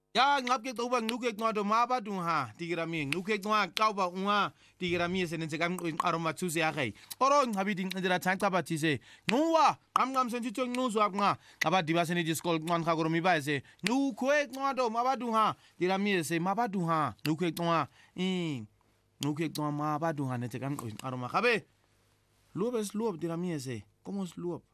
ya ngapke to bang nuke no do ma ba du ha tigirami nuke no ka ba unha tigirami se nse kam aroma tuse ya kai oro ngabi ding ndira thanka ba tise nuwa ngam senji to nu so akma aba diba se ni discol man ka goromi ba se nuke no do ma ba du ha tigirami se ma ba du ha nuke nuke no ma ba du ha nse kam aroma kabe luop es luop tigirami se como es luop